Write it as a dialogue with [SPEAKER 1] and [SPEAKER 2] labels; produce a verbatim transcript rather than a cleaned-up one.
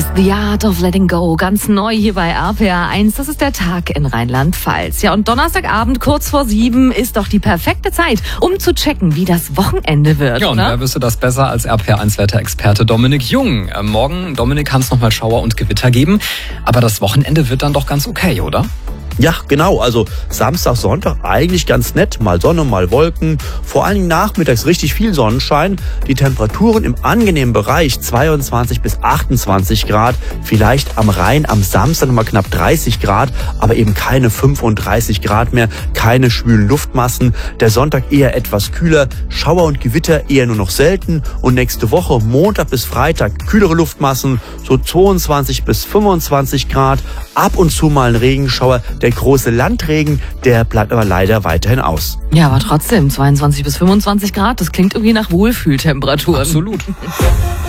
[SPEAKER 1] ist The Art of Letting Go, ganz neu hier bei R P R eins. Das ist der Tag in Rheinland-Pfalz. Ja, und Donnerstagabend kurz vor sieben ist doch die perfekte Zeit, um zu checken, wie das Wochenende wird.
[SPEAKER 2] Ja, und
[SPEAKER 1] oder?
[SPEAKER 2] wer wüsste das besser als R P R eins-Wetterexperte Dominik Jung? Äh, morgen, Dominik, kann es nochmal Schauer und Gewitter geben. Aber das Wochenende wird dann doch ganz okay, oder?
[SPEAKER 3] Ja, genau. Also Samstag, Sonntag eigentlich ganz nett. Mal Sonne, mal Wolken. Vor allen Dingen nachmittags richtig viel Sonnenschein. Die Temperaturen im angenehmen Bereich zweiundzwanzig bis achtundzwanzig Grad. Vielleicht am Rhein am Samstag nochmal knapp dreißig Grad. Aber eben keine fünfunddreißig Grad mehr. Keine schwülen Luftmassen. Der Sonntag eher etwas kühler. Schauer und Gewitter eher nur noch selten. Und nächste Woche, Montag bis Freitag, kühlere Luftmassen. So zweiundzwanzig bis fünfundzwanzig Grad. Ab und zu mal ein Regenschauer. Der große Landregen, der bleibt aber leider weiterhin aus.
[SPEAKER 1] Ja, aber trotzdem, zweiundzwanzig bis fünfundzwanzig Grad, das klingt irgendwie nach Wohlfühltemperaturen.
[SPEAKER 2] Absolut.